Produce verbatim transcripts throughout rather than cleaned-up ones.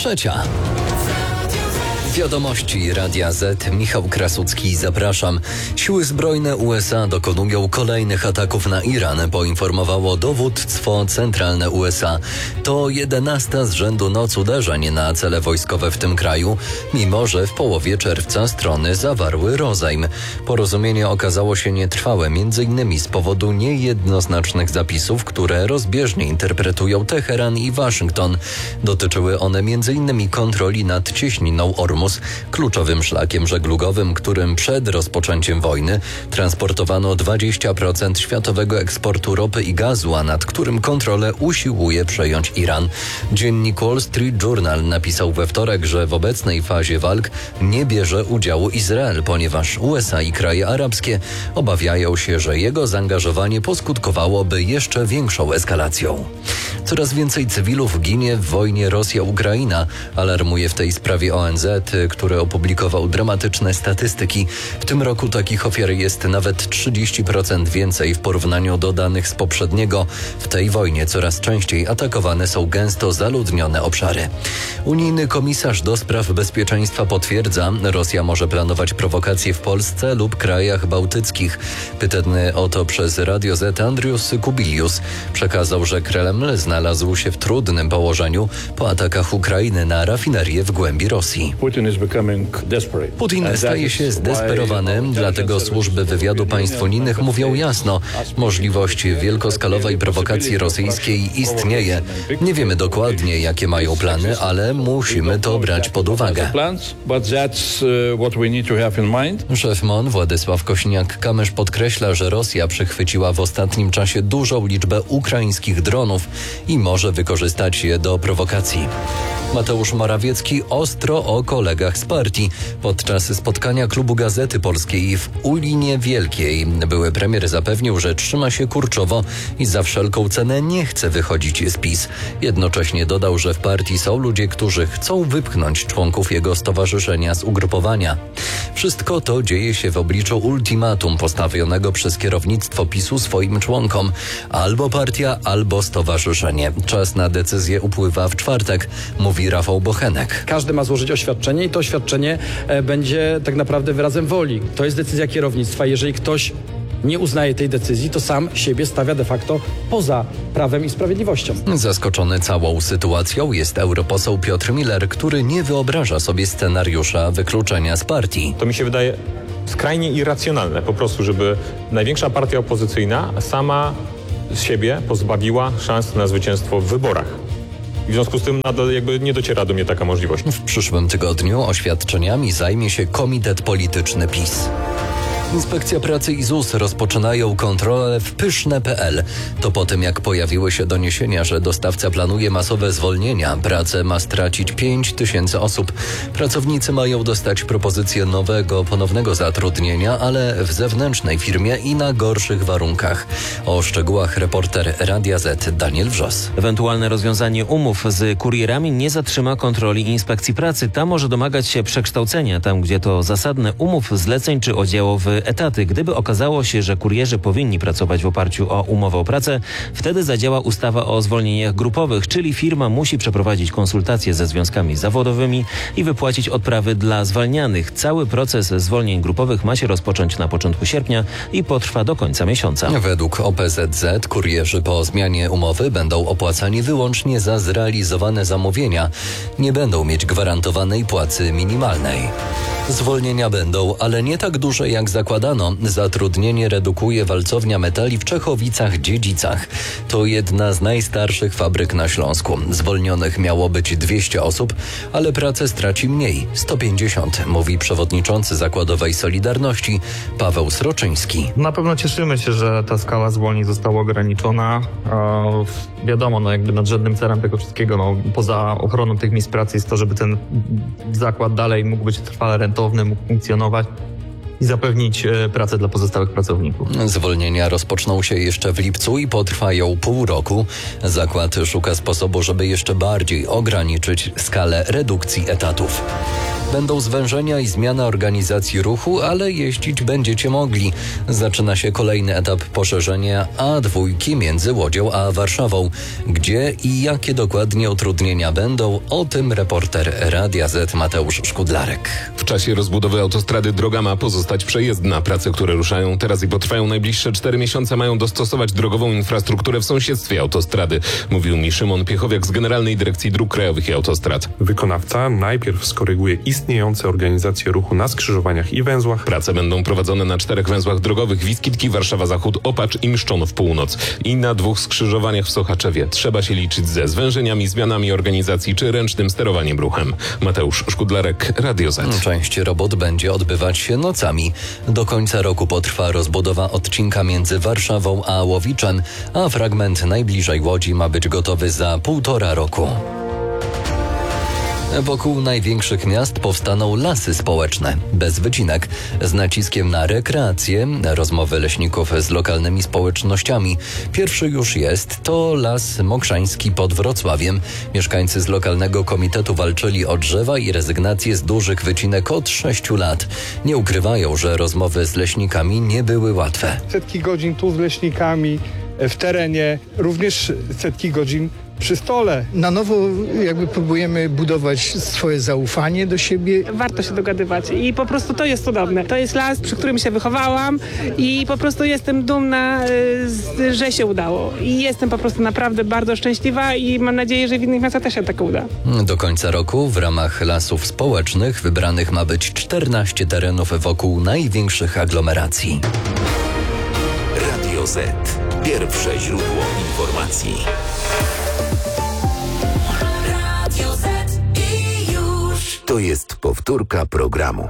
trzecia. Wiadomości Radia Z. Michał Krasucki, zapraszam. Siły zbrojne U S A dokonują kolejnych ataków na Iran, poinformowało dowództwo centralne U S A. To jedenasta z rzędu noc uderzeń na cele wojskowe w tym kraju, mimo że w połowie czerwca strony zawarły rozejm. Porozumienie okazało się nietrwałe, między innymi z powodu niejednoznacznych zapisów, które rozbieżnie interpretują Teheran i Waszyngton. Dotyczyły one między innymi kontroli nad cieśniną Ormus, kluczowym szlakiem żeglugowym, którym przed rozpoczęciem wojny transportowano dwadzieścia procent światowego eksportu ropy i gazu, a nad którym kontrolę usiłuje przejąć Iran. Dziennik Wall Street Journal napisał we wtorek, że w obecnej fazie walk nie bierze udziału Izrael, ponieważ U S A i kraje arabskie obawiają się, że jego zaangażowanie poskutkowałoby jeszcze większą eskalacją. Coraz więcej cywilów ginie w wojnie Rosja-Ukraina, alarmuje w tej sprawie O N Z, który opublikował dramatyczne statystyki. W tym roku takich ofiar jest nawet trzydzieści procent więcej w porównaniu do danych z poprzedniego. W tej wojnie coraz częściej atakowane są gęsto zaludnione obszary. Unijny komisarz do spraw bezpieczeństwa potwierdza, Rosja może planować prowokacje w Polsce lub krajach bałtyckich. Pytany o to przez Radio Z Andrius Kubilius przekazał, że Kreml znalazł się w trudnym położeniu po atakach Ukrainy na rafinerię w głębi Rosji. Putin staje się zdesperowany, dlatego służby wywiadu państw unijnych mówią jasno, możliwość wielkoskalowej prowokacji rosyjskiej istnieje. Nie wiemy dokładnie, jakie mają plany, ale musimy to brać pod uwagę. Szef M O N Władysław Kośniak-Kamysz podkreśla, że Rosja przychwyciła w ostatnim czasie dużą liczbę ukraińskich dronów i może wykorzystać je do prowokacji. Mateusz Morawiecki ostro o kolegach z partii. Podczas spotkania klubu Gazety Polskiej w Ulinie Wielkiej były premier zapewnił, że trzyma się kurczowo i za wszelką cenę nie chce wychodzić z PiS. Jednocześnie dodał, że w partii są ludzie, którzy chcą wypchnąć członków jego stowarzyszenia z ugrupowania. Wszystko to dzieje się w obliczu ultimatum postawionego przez kierownictwo PiSu swoim członkom. Albo partia, albo stowarzyszenie. Czas na decyzję upływa w czwartek, mówi Rafał Bochenek. Każdy ma złożyć oświadczenie i to oświadczenie będzie tak naprawdę wyrazem woli. To jest decyzja kierownictwa. Jeżeli ktoś nie uznaje tej decyzji, to sam siebie stawia de facto poza prawem i sprawiedliwością. Zaskoczony całą sytuacją jest europoseł Piotr Miller, który nie wyobraża sobie scenariusza wykluczenia z partii. To mi się wydaje skrajnie irracjonalne po prostu, żeby największa partia opozycyjna sama z siebie pozbawiła szans na zwycięstwo w wyborach. I w związku z tym nadal jakby nie dociera do mnie taka możliwość. W przyszłym tygodniu oświadczeniami zajmie się Komitet Polityczny PiS. Inspekcja Pracy i Z U S rozpoczynają kontrolę w pyszne kropka p l. To po tym, jak pojawiły się doniesienia, że dostawca planuje masowe zwolnienia. Pracę ma stracić pięć tysięcy osób. Pracownicy mają dostać propozycję nowego, ponownego zatrudnienia, ale w zewnętrznej firmie i na gorszych warunkach. O szczegółach reporter Radia Z Daniel Wrzos. Ewentualne rozwiązanie umów z kurierami nie zatrzyma kontroli Inspekcji Pracy. Ta może domagać się przekształcenia, tam gdzie to zasadne, umów, zleceń czy oddziałów w etaty. Gdyby okazało się, że kurierzy powinni pracować w oparciu o umowę o pracę, wtedy zadziała ustawa o zwolnieniach grupowych, czyli firma musi przeprowadzić konsultacje ze związkami zawodowymi i wypłacić odprawy dla zwalnianych. Cały proces zwolnień grupowych ma się rozpocząć na początku sierpnia i potrwa do końca miesiąca. Według O P Z Z kurierzy po zmianie umowy będą opłacani wyłącznie za zrealizowane zamówienia. Nie będą mieć gwarantowanej płacy minimalnej. Zwolnienia będą, ale nie tak duże jak zakładano. Zatrudnienie redukuje walcownia metali w Czechowicach-Dziedzicach. To jedna z najstarszych fabryk na Śląsku. Zwolnionych miało być dwieście osób, ale pracę straci mniej, sto pięćdziesiąt, mówi przewodniczący zakładowej Solidarności Paweł Sroczyński. Na pewno cieszymy się, że ta skala zwolnień została ograniczona. E, wiadomo, no jakby nadrzędnym celem tego wszystkiego, no, poza ochroną tych miejsc pracy jest to, żeby ten zakład dalej mógł być trwale rentowny, mógł funkcjonować i zapewnić pracę dla pozostałych pracowników. Zwolnienia rozpoczną się jeszcze w lipcu i potrwają pół roku. Zakład szuka sposobu, żeby jeszcze bardziej ograniczyć skalę redukcji etatów. Będą zwężenia i zmiana organizacji ruchu, ale jeździć będziecie mogli. Zaczyna się kolejny etap poszerzenia A dwa między Łodzią a Warszawą. Gdzie i jakie dokładnie utrudnienia będą, o tym reporter Radia Z Mateusz Szkudlarek. W czasie rozbudowy autostrady droga ma pozostać przejezdna. Prace, które ruszają teraz i potrwają najbliższe cztery miesiące, mają dostosować drogową infrastrukturę w sąsiedztwie autostrady, mówił mi Szymon Piechowiak z Generalnej Dyrekcji Dróg Krajowych i Autostrad. Wykonawca najpierw skoryguje istniejące organizacje ruchu na skrzyżowaniach i węzłach. Prace będą prowadzone na czterech węzłach drogowych: Wiskitki, Warszawa Zachód, Opacz i Mszczonów Północ. I na dwóch skrzyżowaniach w Sochaczewie. Trzeba się liczyć ze zwężeniami, zmianami organizacji czy ręcznym sterowaniem ruchem. Mateusz Szkudlarek, Radio Z. Część robót będzie odbywać się nocami. Do końca roku potrwa rozbudowa odcinka między Warszawą a Łowiczem, a fragment najbliżej Łodzi ma być gotowy za półtora roku. Wokół największych miast powstaną lasy społeczne, bez wycinek, z naciskiem na rekreację, rozmowy leśników z lokalnymi społecznościami. Pierwszy już jest, to Las Mokrzański pod Wrocławiem. Mieszkańcy z lokalnego komitetu walczyli o drzewa i rezygnację z dużych wycinek od sześciu lat. Nie ukrywają, że rozmowy z leśnikami nie były łatwe. Setki godzin tu z leśnikami, w terenie, również setki godzin przy stole. Na nowo jakby próbujemy budować swoje zaufanie do siebie. Warto się dogadywać i po prostu to jest cudowne. To jest las, przy którym się wychowałam i po prostu jestem dumna, że się udało. I jestem po prostu naprawdę bardzo szczęśliwa i mam nadzieję, że w innych miastach też się tak uda. Do końca roku w ramach lasów społecznych wybranych ma być czternaście terenów wokół największych aglomeracji. Radio Z. Pierwsze źródło informacji. To jest powtórka programu.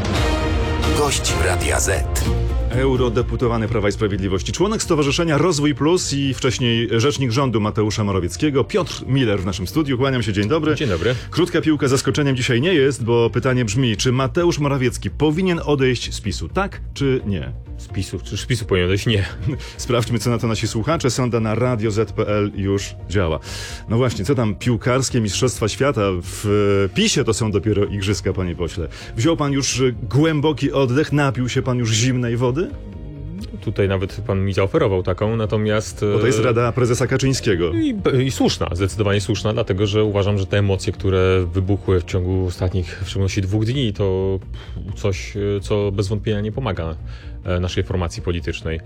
Gość Radia Z. Eurodeputowany Prawa i Sprawiedliwości, członek Stowarzyszenia Rozwój Plus i wcześniej rzecznik rządu Mateusza Morawieckiego, Piotr Miller w naszym studiu. Kłaniam się, dzień dobry. Dzień dobry. Krótka piłka zaskoczeniem dzisiaj nie jest, bo pytanie brzmi, czy Mateusz Morawiecki powinien odejść z PiSu, tak czy nie? Z PiSu, czy z PiSu powinien odejść? Nie. Sprawdźmy, co na to nasi słuchacze. Sonda na radio zet kropka pe el już działa. No właśnie, co tam piłkarskie Mistrzostwa Świata? W PiSie to są dopiero igrzyska, panie pośle. Wziął pan już głęboki oddech, napił się pan już zimnej wody? Tutaj nawet pan mi zaoferował taką, natomiast... Bo to jest rada prezesa Kaczyńskiego. I, I słuszna, zdecydowanie słuszna, dlatego że uważam, że te emocje, które wybuchły w ciągu ostatnich, w szczególności dwóch dni, to coś, co bez wątpienia nie pomaga naszej formacji politycznej.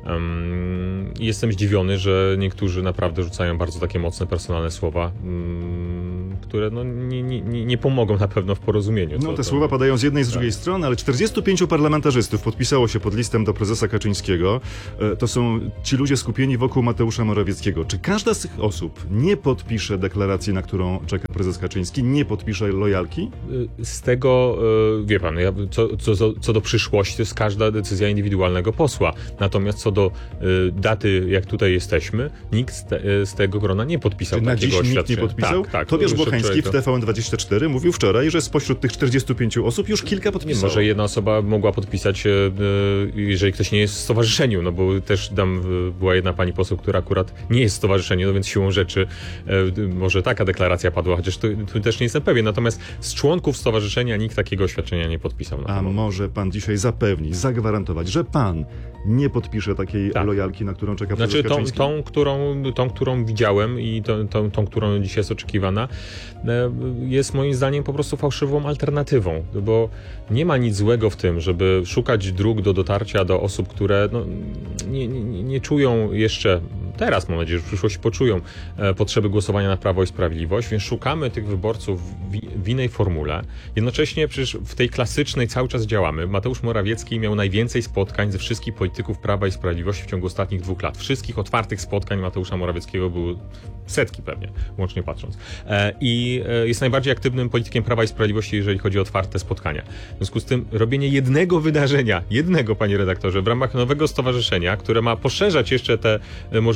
Um, jestem zdziwiony, że niektórzy naprawdę rzucają bardzo takie mocne, personalne słowa, um, które no, nie, nie, nie pomogą na pewno w porozumieniu. No to, te to, słowa padają z jednej i z tak. drugiej strony, ale czterdziestu pięciu parlamentarzystów podpisało się pod listem do prezesa Kaczyńskiego. To są ci ludzie skupieni wokół Mateusza Morawieckiego. Czy każda z tych osób nie podpisze deklaracji, na którą czeka prezes Kaczyński, nie podpisze lojalki? Z tego, wie pan, co, co, co do przyszłości, to jest każda decyzja indywidualnego posła. Natomiast co do daty, jak tutaj jesteśmy, nikt z, te, z tego grona nie podpisał Czy na takiego dziś nikt oświadczenia. nie podpisał? Tak, tak. Tobiasz To Błochański w to... T V N dwadzieścia cztery mówił wczoraj, że spośród tych czterdziestu pięciu osób już kilka podpisało. Nie, może jedna osoba mogła podpisać, jeżeli ktoś nie jest w stowarzyszeniu, no bo też tam była jedna pani poseł, która akurat nie jest w stowarzyszeniu, no więc siłą rzeczy może taka deklaracja padła, chociaż tu, tu też nie jestem pewien. Natomiast z członków stowarzyszenia nikt takiego oświadczenia nie podpisał. Na A pewno. może pan dzisiaj zapewnić, zagwarantować, że pan nie podpisze takiej tak. lojalki, na którą czeka prezes Znaczy tą, Kaczyński? tą, którą, tą, którą widziałem i tą, tą, tą, którą dzisiaj jest oczekiwana, jest moim zdaniem po prostu fałszywą alternatywą, bo nie ma nic złego w tym, żeby szukać dróg do dotarcia do osób, które no, nie, nie, nie czują jeszcze, teraz mam nadzieję, że w przyszłości poczują e, potrzeby głosowania na Prawo i Sprawiedliwość, więc szukamy tych wyborców w, w innej formule. Jednocześnie przecież w tej klasycznej cały czas działamy. Mateusz Morawiecki miał najwięcej spotkań ze wszystkich polityków Prawa i Sprawiedliwości w ciągu ostatnich dwóch lat. Wszystkich otwartych spotkań Mateusza Morawieckiego były setki pewnie, łącznie patrząc. E, I e, jest najbardziej aktywnym politykiem Prawa i Sprawiedliwości, jeżeli chodzi o otwarte spotkania. W związku z tym robienie jednego wydarzenia, jednego, panie redaktorze, w ramach nowego stowarzyszenia, które ma poszerzać jeszcze te możliwości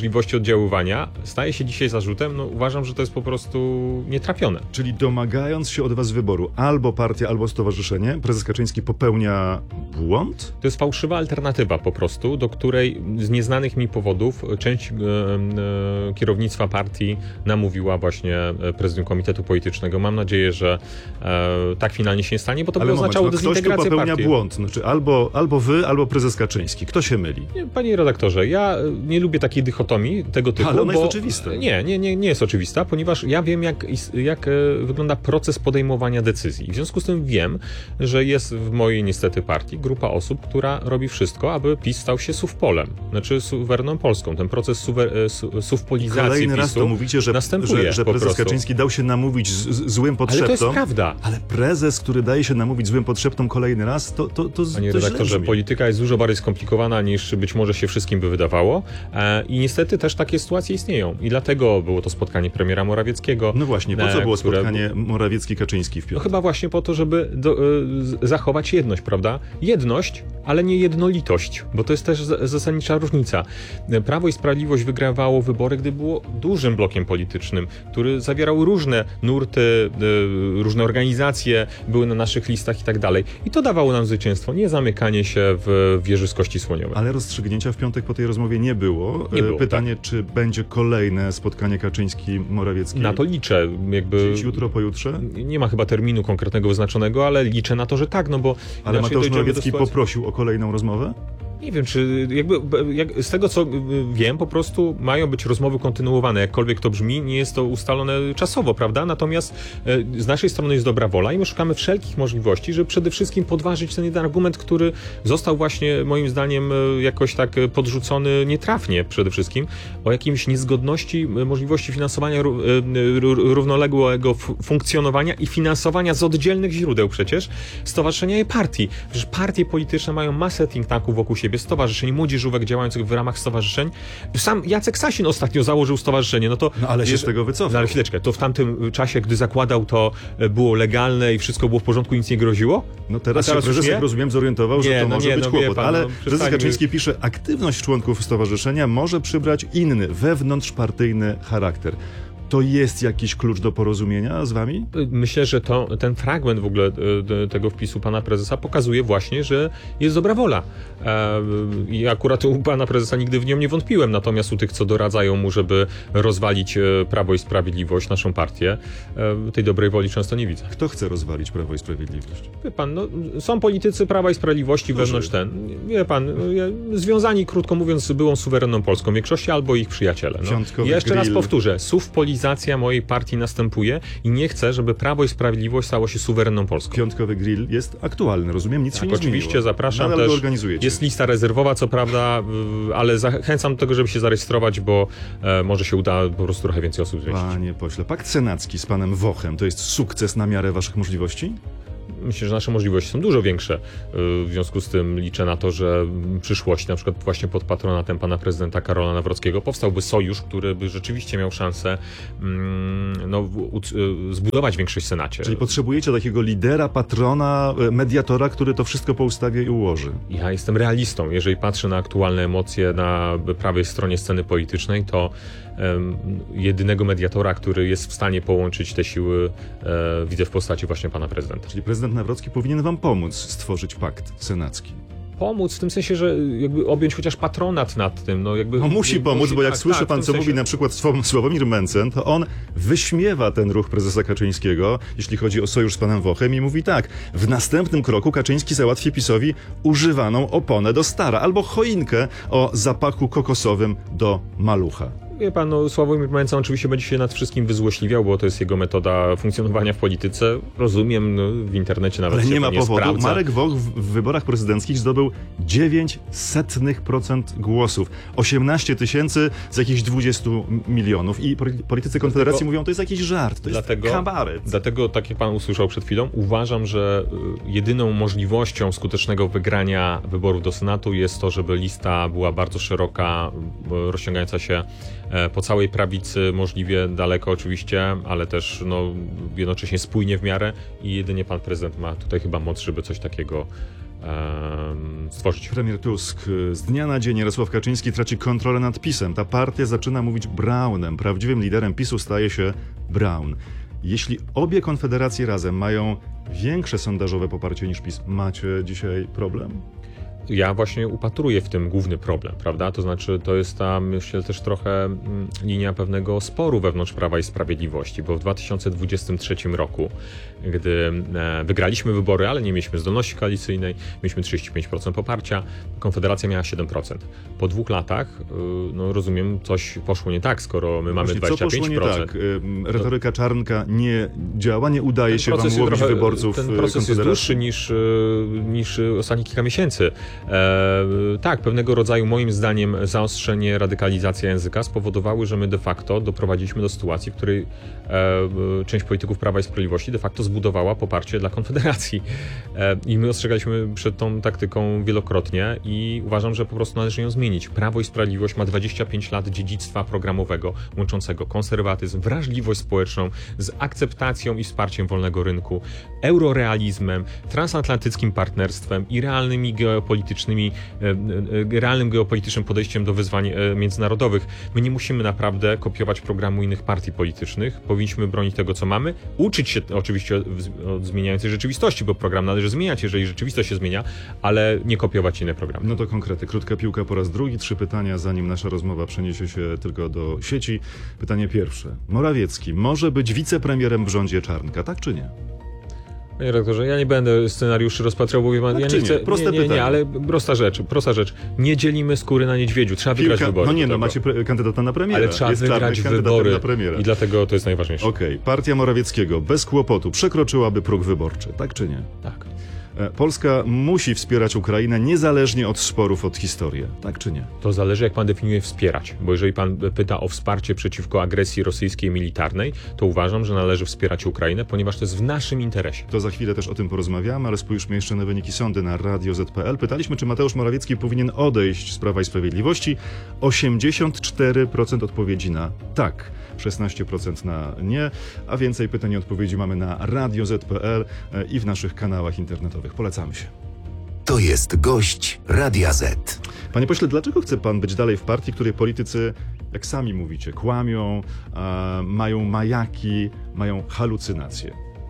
możliwości oddziaływania, staje się dzisiaj zarzutem, no uważam, że to jest po prostu nietrafione. Czyli domagając się od was wyboru albo partia, albo stowarzyszenie, prezes Kaczyński popełnia błąd? To jest fałszywa alternatywa po prostu, do której z nieznanych mi powodów część e, e, kierownictwa partii namówiła właśnie prezydium Komitetu Politycznego. Mam nadzieję, że e, tak finalnie się nie stanie, bo to by oznaczało no, dezintegrację ktoś tu popełnia partii. błąd. Znaczy albo, albo wy, albo prezes Kaczyński. Kto się myli? Nie, panie redaktorze, ja nie lubię takiej dychotomii tego typu. Ale ona bo... jest oczywista. Nie, nie, nie, nie jest oczywista, ponieważ ja wiem, jak, jak wygląda proces podejmowania decyzji. W związku z tym wiem, że jest w mojej niestety partii grupa osób, która robi wszystko, aby PiS stał się suwpolem, znaczy suwerenną Polską. Ten proces suwer, su, suwpolizacji Kolejny raz PiSu to mówicie, że, następuje że, że po prezes prostu. Kaczyński dał się namówić z, z, złym podszeptom. Ale to jest prawda. Ale prezes, który daje się namówić złym podszeptom kolejny raz, to to, to Panie to redaktorze, źle polityka jest dużo bardziej skomplikowana niż być może się wszystkim by wydawało e, i niestety też takie sytuacje istnieją i dlatego było to spotkanie premiera Morawieckiego. No właśnie, po co było które... spotkanie Morawiecki-Kaczyński w piątek? No chyba właśnie po to, żeby do, y, zachować jedność, prawda? Jedność, ale nie jednolitość, bo to jest też z, zasadnicza różnica. Prawo i Sprawiedliwość wygrywało wybory, gdy było dużym blokiem politycznym, który zawierał różne nurty, y, różne organizacje, były na naszych listach i tak dalej. I to dawało nam zwycięstwo, nie zamykanie się w wieży z kości słoniowej. Ale rozstrzygnięcia w piątek po tej rozmowie nie było. Nie było, Pytanie, tak. czy będzie kolejne spotkanie Kaczyński-Morawiecki? Na to liczę. Jakby... Dziś, jutro, pojutrze? Nie ma chyba terminu konkretnego wyznaczonego, ale liczę na to, że tak, no bo... Ale Mateusz Morawiecki sytuacji... poprosił o kolejną rozmowę? Nie wiem, czy jakby jak, z tego co wiem, po prostu mają być rozmowy kontynuowane, jakkolwiek to brzmi, nie jest to ustalone czasowo, prawda? Natomiast e, z naszej strony jest dobra wola i my szukamy wszelkich możliwości, żeby przede wszystkim podważyć ten jeden argument, który został właśnie moim zdaniem jakoś tak podrzucony nietrafnie przede wszystkim, o jakimś niezgodności możliwości finansowania równoległego funkcjonowania i finansowania z oddzielnych źródeł przecież stowarzyszenia i partii. Przecież partie polityczne mają masę think tanków wokół siebie, stowarzyszeń, młodzieżówek działających w ramach stowarzyszeń. Sam Jacek Sasin ostatnio założył stowarzyszenie, no to... No ale się wiesz, z tego wycofał. No ale chwileczkę, to w tamtym czasie, gdy zakładał, to było legalne i wszystko było w porządku, nic nie groziło? No teraz, teraz się prezes, jak rozumiem, zorientował, że nie, to no może nie, być no kłopot. pan, ale no, prezes Kaczyński pisze, aktywność członków stowarzyszenia może przybrać inny, wewnątrzpartyjny charakter. To jest jakiś klucz do porozumienia z wami? Myślę, że to, ten fragment w ogóle tego wpisu pana prezesa pokazuje właśnie, że jest dobra wola. I akurat u pana prezesa nigdy w nią nie wątpiłem, natomiast u tych, co doradzają mu, żeby rozwalić Prawo i Sprawiedliwość, naszą partię, tej dobrej woli często nie widzę. Kto chce rozwalić Prawo i Sprawiedliwość? Wie pan, no, są politycy Prawa i Sprawiedliwości Którzy? wewnątrz ten, wie pan, związani, krótko mówiąc, z byłą suwerenną Polską większości albo ich przyjaciele. No. I jeszcze raz powtórzę, suwpolizacja mojej partii następuje i nie chcę, żeby Prawo i Sprawiedliwość stało się suwerenną Polską. Piątkowy grill jest aktualny, rozumiem, nic Tak, się nie zmieniło. oczywiście, zapraszam Nadal też. go organizujecie. Jest lista rezerwowa, co prawda, ale zachęcam do tego, żeby się zarejestrować, bo e, może się uda po prostu trochę więcej osób zmieścić. Panie pośle, pakt senacki z panem Wochem to jest sukces na miarę waszych możliwości? Myślę, że nasze możliwości są dużo większe. W związku z tym liczę na to, że w przyszłości, na przykład właśnie pod patronatem pana prezydenta Karola Nawrockiego, powstałby sojusz, który by rzeczywiście miał szansę no, zbudować większość w Senacie. Czyli potrzebujecie takiego lidera, patrona, mediatora, który to wszystko poustawi i ułoży. Ja jestem realistą. Jeżeli patrzę na aktualne emocje na prawej stronie sceny politycznej, to um, jedynego mediatora, który jest w stanie połączyć te siły, e, widzę w postaci właśnie pana prezydenta. Czyli prezydent Nawrocki powinien wam pomóc stworzyć pakt senacki. Pomóc w tym sensie, że jakby objąć chociaż patronat nad tym. No, jakby, no musi pomóc, musi, bo jak tak, słyszy tak, pan, co sensie... mówi na przykład Sławomir Mencen, to on wyśmiewa ten ruch prezesa Kaczyńskiego, jeśli chodzi o sojusz z panem Wochem i mówi tak, w następnym kroku Kaczyński załatwi PiS-owi używaną oponę do stara albo choinkę o zapachu kokosowym do malucha. Wie pan, no, Sławomir Mencen oczywiście będzie się nad wszystkim wyzłośliwiał, bo to jest jego metoda funkcjonowania w polityce. Rozumiem, no, w internecie nawet Ale się nie ma nie powodu. sprawdza. Marek Woch w, w wyborach prezydenckich zdobył dziewięć setnych procent głosów. osiemnaście tysięcy z jakichś dwudziestu milionów. I politycy Konfederacji dlatego, mówią, to jest jakiś żart, to dlatego, jest kabaret. Dlatego, tak jak pan usłyszał przed chwilą, uważam, że jedyną możliwością skutecznego wygrania wyborów do Senatu jest to, żeby lista była bardzo szeroka, rozciągająca się po całej prawicy, możliwie daleko oczywiście, ale też no, jednocześnie spójnie w miarę i jedynie pan prezydent ma tutaj chyba moc, żeby coś takiego stworzyć. Premier Tusk. Z dnia na dzień Jarosław Kaczyński traci kontrolę nad PiS-em. Ta partia zaczyna mówić Braunem. Prawdziwym liderem PiS-u staje się Braun. Jeśli obie konfederacje razem mają większe sondażowe poparcie niż PiS, macie dzisiaj problem? Ja właśnie upatruję w tym główny problem, prawda? To znaczy, to jest ta, myślę, też trochę linia pewnego sporu wewnątrz Prawa i Sprawiedliwości, bo w dwa tysiące dwudziestym trzecim roku, gdy wygraliśmy wybory, ale nie mieliśmy zdolności koalicyjnej, mieliśmy trzydzieści pięć procent poparcia, Konfederacja miała siedem procent. Po dwóch latach, no rozumiem, coś poszło nie tak, skoro my mamy Właśnie, dwadzieścia pięć procent. Co poszło nie tak? Retoryka Czarnka nie działa, nie udaje ten się wam łowić trochę, wyborców Ten proces jest dłuższy niż, niż ostatnie kilka miesięcy. E, tak, pewnego rodzaju, moim zdaniem, zaostrzenie, radykalizacja języka spowodowały, że my de facto doprowadziliśmy do sytuacji, w której e, część polityków Prawa i Sprawiedliwości de facto zbudowała poparcie dla Konfederacji. E, I my ostrzegaliśmy przed tą taktyką wielokrotnie i uważam, że po prostu należy ją zmienić. Prawo i Sprawiedliwość ma dwadzieścia pięć lat dziedzictwa programowego łączącego konserwatyzm, wrażliwość społeczną z akceptacją i wsparciem wolnego rynku, eurorealizmem, transatlantyckim partnerstwem i realnymi geopolitycznymi, realnym geopolitycznym podejściem do wyzwań międzynarodowych. My nie musimy naprawdę kopiować programu innych partii politycznych. Powinniśmy bronić tego, co mamy, uczyć się oczywiście od zmieniającej rzeczywistości, bo program należy zmieniać, jeżeli rzeczywistość się zmienia, ale nie kopiować inne programy. No to konkrety. Krótka piłka po raz drugi. Trzy pytania, zanim nasza rozmowa przeniesie się tylko do sieci. Pytanie pierwsze. Morawiecki może być wicepremierem w rządzie Czarnka, tak czy nie? Panie redaktorze, ja nie będę scenariuszy rozpatrywał, bo wie pan, tak ja nie chcę... Nie, Proste nie, nie, pytanie. nie, ale prosta rzecz, prosta rzecz. Nie dzielimy skóry na niedźwiedziu, trzeba Piłka, wygrać wybory. No nie, no macie pre- kandydata na premiera. Ale trzeba jest wygrać Czarnek wybory na premiera. i dlatego to jest najważniejsze. Okej, okay. Partia Morawieckiego bez kłopotu przekroczyłaby próg wyborczy, tak czy nie? Tak. Polska musi wspierać Ukrainę niezależnie od sporów, od historii, tak czy nie? To zależy, jak pan definiuje wspierać, bo jeżeli pan pyta o wsparcie przeciwko agresji rosyjskiej militarnej, to uważam, że należy wspierać Ukrainę, ponieważ to jest w naszym interesie. To za chwilę też o tym porozmawiamy, ale spójrzmy jeszcze na wyniki sądy na Radio Z P L. Pytaliśmy, czy Mateusz Morawiecki powinien odejść z Prawa i Sprawiedliwości. osiemdziesiąt cztery procent odpowiedzi na tak, szesnaście procent na nie, a więcej pytań i odpowiedzi mamy na Radio Z P L i w naszych kanałach internetowych. Polecamy się. To jest gość Radia Z. Panie pośle, dlaczego chce pan być dalej w partii, której politycy, jak sami mówicie, kłamią, a, mają majaki, mają halucynacje?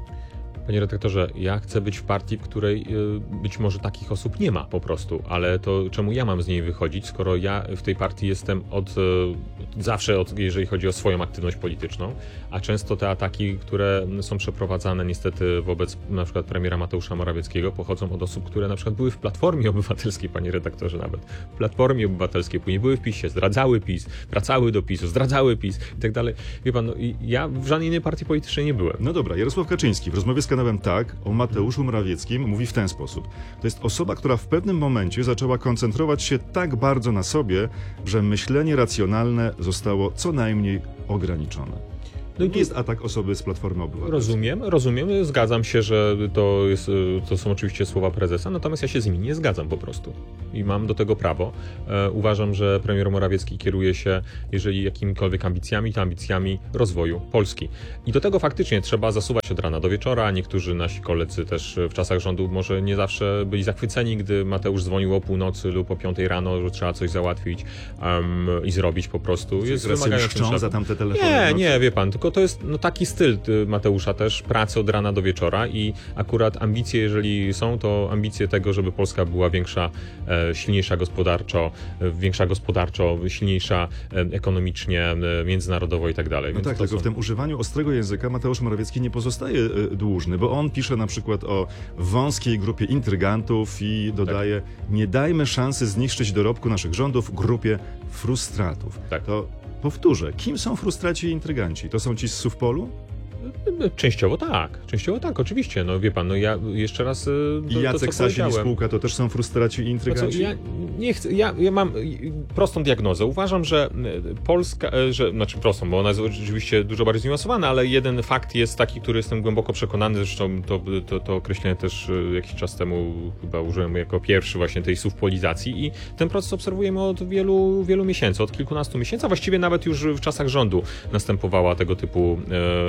Panie redaktorze, ja chcę być w partii, w której y, być może takich osób nie ma po prostu, ale to czemu ja mam z niej wychodzić, skoro ja w tej partii jestem od y, zawsze, od, jeżeli chodzi o swoją aktywność polityczną, a często te ataki, które są przeprowadzane niestety wobec na przykład premiera Mateusza Morawieckiego, pochodzą od osób, które na przykład były w Platformie Obywatelskiej, panie redaktorze, nawet w Platformie Obywatelskiej, później były w PiSie, zdradzały PiS, wracały do PiSu, zdradzały PiS i tak dalej. Wie pan, no, ja w żadnej innej partii politycznej nie byłem. No dobra, Jarosław Kaczyński w rozmowie z kanałem Tak o Mateuszu Morawieckim mówi w ten sposób. To jest osoba, która w pewnym momencie zaczęła koncentrować się tak bardzo na sobie, że myślenie racjonalne zostało co najmniej ograniczone. No i to jest atak osoby z Platformy Obywatelskiej. Rozumiem, rozumiem, zgadzam się, że to, jest, to są oczywiście słowa prezesa, natomiast ja się z nimi nie zgadzam po prostu i mam do tego prawo. E, uważam, że premier Morawiecki kieruje się, jeżeli jakimikolwiek ambicjami, to ambicjami rozwoju Polski. I do tego faktycznie trzeba zasuwać od rana do wieczora. Niektórzy nasi koledzy też w czasach rządu może nie zawsze byli zachwyceni, gdy Mateusz dzwonił o północy lub o piątej rano, że trzeba coś załatwić um, i zrobić po prostu. Jest wymagającym za tamte telefony. Nie, nie, wie pan, tylko to jest no, taki styl Mateusza też, pracy od rana do wieczora i akurat ambicje, jeżeli są, to ambicje tego, żeby Polska była większa, e, silniejsza gospodarczo, e, większa gospodarczo, silniejsza e, ekonomicznie, e, międzynarodowo i tak dalej. No tak, tylko są... w tym używaniu ostrego języka Mateusz Morawiecki nie pozostaje e, dłużny, bo on pisze na przykład o wąskiej grupie intrygantów i dodaje, tak. Nie dajmy szansy zniszczyć dorobku naszych rządów grupie frustratów. Tak. To powtórzę, kim są frustraci i intryganci? To są ci z Suwpolu? Częściowo tak, częściowo tak, oczywiście. No wie pan, no ja jeszcze raz to, I Jacek to, Sasin i spółka to też są frustraci i intryganci? Co, ja nie chcę, ja, ja mam prostą diagnozę. Uważam, że Polska, że, znaczy prostą, bo ona jest oczywiście dużo bardziej zniuansowana, ale jeden fakt jest taki, który jestem głęboko przekonany, zresztą to, to, to określenie też jakiś czas temu chyba użyłem jako pierwszy właśnie tej suwpolizacji i ten proces obserwujemy od wielu, wielu miesięcy, od kilkunastu miesięcy, a właściwie nawet już w czasach rządu następowała tego typu e, sytuacja.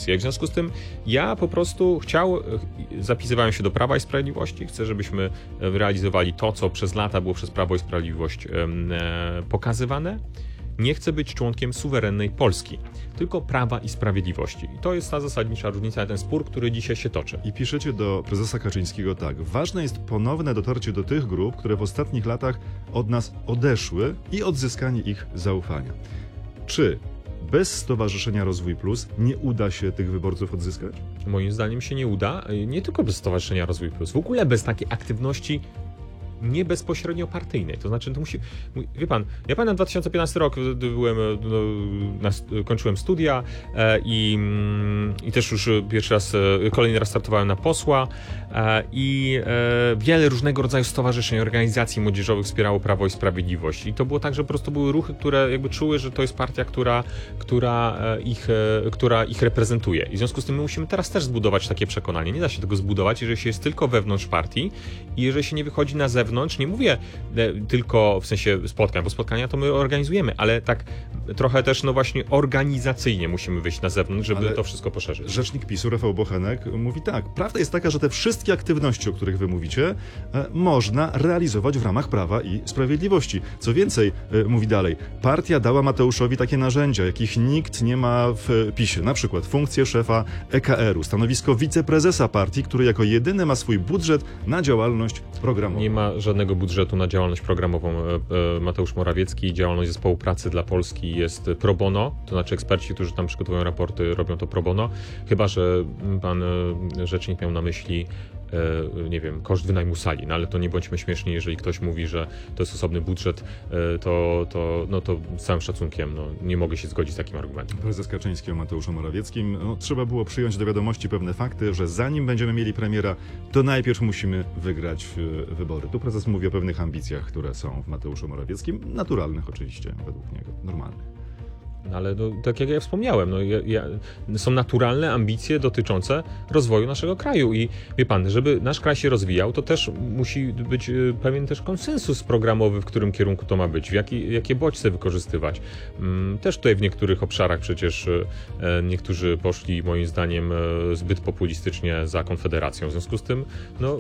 sytuację. W związku z tym ja po prostu chciał, zapisywałem się do Prawa i Sprawiedliwości, chcę, żebyśmy realizowali to, co przez lata było przez Prawo i Sprawiedliwość pokazywane. Nie chcę być członkiem suwerennej Polski, tylko Prawa i Sprawiedliwości. I to jest ta zasadnicza różnica, ten spór, który dzisiaj się toczy. I piszecie do prezesa Kaczyńskiego tak. Ważne jest ponowne dotarcie do tych grup, które w ostatnich latach od nas odeszły i odzyskanie ich zaufania. Czy bez Stowarzyszenia Rozwój Plus nie uda się tych wyborców odzyskać? Moim zdaniem się nie uda, nie tylko bez Stowarzyszenia Rozwój Plus, w ogóle bez takiej aktywności nie bezpośrednio partyjnej. To znaczy, to musi... Wie pan, ja pamiętam dwa tysiące piętnasty rok, byłem, no, na, kończyłem studia e, i, i też już pierwszy raz, kolejny raz startowałem na posła e, i e, wiele różnego rodzaju stowarzyszeń, organizacji młodzieżowych wspierało Prawo i Sprawiedliwość. I to było tak, że po prostu były ruchy, które jakby czuły, że to jest partia, która, która, ich, która ich reprezentuje. I w związku z tym my musimy teraz też zbudować takie przekonanie. Nie da się tego zbudować, jeżeli się jest tylko wewnątrz partii i jeżeli się nie wychodzi na zewnątrz. Nie mówię e, tylko w sensie spotkań, bo spotkania to my organizujemy, ale tak trochę też no właśnie organizacyjnie musimy wyjść na zewnątrz, żeby ale to wszystko poszerzyć. Rzecznik PiSu Rafał Bochenek mówi tak. Prawda jest taka, że te wszystkie aktywności, o których wy mówicie, e, można realizować w ramach Prawa i Sprawiedliwości. Co więcej, e, mówi dalej, partia dała Mateuszowi takie narzędzia, jakich nikt nie ma w PiSie. Na przykład funkcję szefa E K R u, stanowisko wiceprezesa partii, który jako jedyny ma swój budżet na działalność programową. Nie ma żadnego budżetu na działalność programową. Mateusz Morawiecki, działalność Zespołu Pracy dla Polski jest pro bono, to znaczy eksperci, którzy tam przygotowują raporty, robią to pro bono, chyba że pan rzecznik miał na myśli nie wiem, koszt wynajmu sali, no ale to nie bądźmy śmieszni, jeżeli ktoś mówi, że to jest osobny budżet, to, to, no to z całym szacunkiem no, nie mogę się zgodzić z takim argumentem. Prezes Kaczyński o Mateuszu Morawieckim, no, trzeba było przyjąć do wiadomości pewne fakty, że zanim będziemy mieli premiera, to najpierw musimy wygrać wybory. Tu prezes mówi o pewnych ambicjach, które są w Mateuszu Morawieckim, naturalnych oczywiście, według niego, normalnych. No ale no, tak jak ja wspomniałem, no, ja, ja, są naturalne ambicje dotyczące rozwoju naszego kraju i wie pan, żeby nasz kraj się rozwijał, to też musi być y, pewien też konsensus programowy, w którym kierunku to ma być, w jaki, jakie bodźce wykorzystywać. Mm, też tutaj w niektórych obszarach przecież y, niektórzy poszli moim zdaniem y, zbyt populistycznie za Konfederacją. W związku z tym, no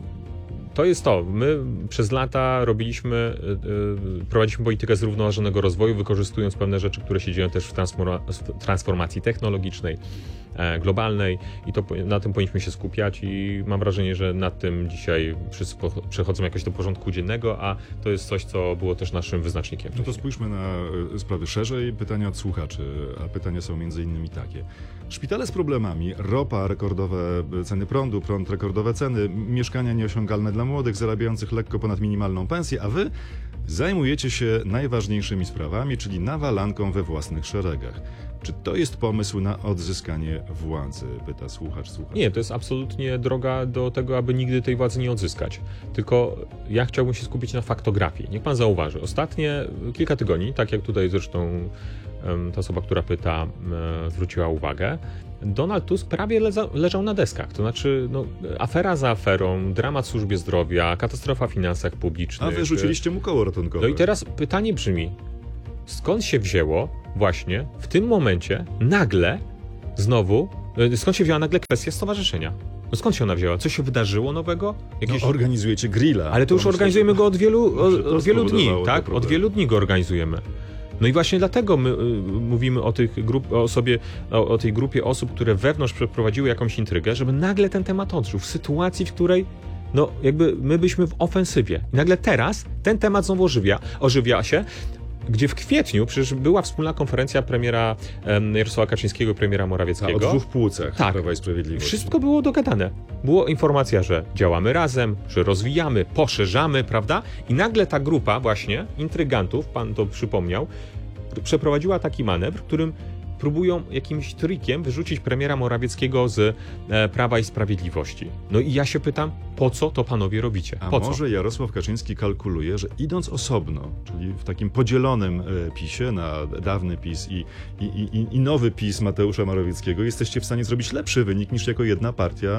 to jest to. My przez lata robiliśmy, yy, prowadziliśmy politykę zrównoważonego rozwoju, wykorzystując pewne rzeczy, które się dzieją też w, transforma- w transformacji technologicznej, e, globalnej i to na tym powinniśmy się skupiać i mam wrażenie, że nad tym dzisiaj wszyscy po- przechodzą jakoś do porządku dziennego, a to jest coś, co było też naszym wyznacznikiem. No to spójrzmy na sprawy szerzej. Pytania od słuchaczy, a pytania są między innymi takie. Szpitale z problemami, ropa, rekordowe ceny prądu, prąd, rekordowe ceny, mieszkania nieosiągalne dla młodych, zarabiających lekko ponad minimalną pensję, a wy zajmujecie się najważniejszymi sprawami, czyli nawalanką we własnych szeregach. Czy to jest pomysł na odzyskanie władzy? Pyta słuchacz, słuchacz. Nie, to jest absolutnie droga do tego, aby nigdy tej władzy nie odzyskać. Tylko ja chciałbym się skupić na faktografii. Niech pan zauważy, ostatnie kilka tygodni, tak jak tutaj zresztą ta osoba, która pyta, zwróciła uwagę, Donald Tusk prawie leza, leżał na deskach. To znaczy, no, afera za aferą, dramat w służbie zdrowia, katastrofa w finansach publicznych. A wy rzuciliście mu koło ratunkowe. No i teraz pytanie brzmi, skąd się wzięło właśnie w tym momencie nagle znowu, skąd się wzięła nagle kwestia stowarzyszenia? No skąd się ona wzięła? Co się wydarzyło nowego? Jakieś... No, organizujecie grilla. Ale to już to organizujemy myślę, go od wielu, od, od wielu dni, tak? Od wielu dni go organizujemy. No i właśnie dlatego my y, mówimy o, tych grup, o, sobie, o, o tej grupie osób, które wewnątrz przeprowadziły jakąś intrygę, żeby nagle ten temat odżył w sytuacji, w której no jakby my byliśmy w ofensywie. I nagle teraz ten temat znowu ożywia, ożywia się, gdzie w kwietniu przecież była wspólna konferencja premiera um, Jarosława Kaczyńskiego i premiera Morawieckiego. A, o dwóch płucach tak. Prawa i Sprawiedliwości. Wszystko było dogadane. Była informacja, że działamy razem, że rozwijamy, poszerzamy, prawda? I nagle ta grupa właśnie intrygantów, pan to przypomniał, przeprowadziła taki manewr, w którym próbują jakimś trikiem wyrzucić premiera Morawieckiego z e, Prawa i Sprawiedliwości. No i ja się pytam, po co to panowie robicie? Po A co? może Jarosław Kaczyński kalkuluje, że idąc osobno, czyli w takim podzielonym e, PiSie na dawny PiS i, i, i, i nowy PiS Mateusza Morawieckiego, jesteście w stanie zrobić lepszy wynik niż jako jedna partia